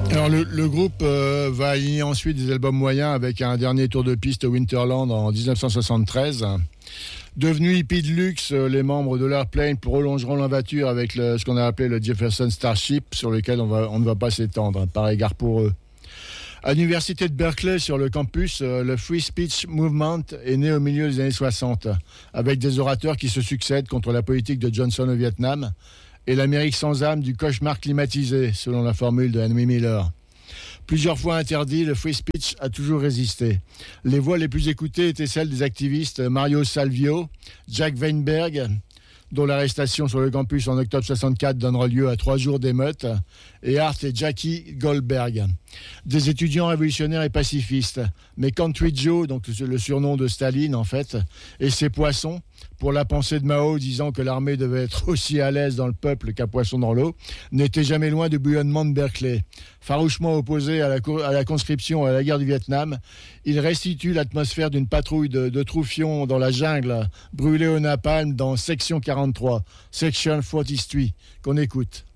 Alors le groupe va aligner ensuite des albums moyens avec un dernier tour de piste au Winterland en 1973. Devenus hippies de luxe, les membres de l'Airplane prolongeront l'aventure avec ce qu'on a appelé le Jefferson Starship, sur lequel on ne va pas s'étendre, par égard pour eux. À l'université de Berkeley, sur le campus, le Free Speech Movement est né au milieu des années 60, avec des orateurs qui se succèdent contre la politique de Johnson au Vietnam et l'Amérique sans âme du cauchemar climatisé, selon la formule de Henry Miller. Plusieurs fois interdit, le free speech a toujours résisté. Les voix les plus écoutées étaient celles des activistes Mario Salvio, Jack Weinberg, dont l'arrestation sur le campus en octobre 64 donnera lieu à 3 jours d'émeute, et Art et Jackie Goldberg. Des étudiants révolutionnaires et pacifistes, mais Country Joe, donc le surnom de Staline en fait, et ses poissons, pour la pensée de Mao disant que l'armée devait être aussi à l'aise dans le peuple qu'un poisson dans l'eau, n'étaient jamais loin du bouillonnement de Berkeley. Farouchement opposés à la conscription et à la guerre du Vietnam, ils restituent l'atmosphère d'une patrouille de troufions dans la jungle, brûlée au napalm dans Section 43, Section 43, qu'on écoute.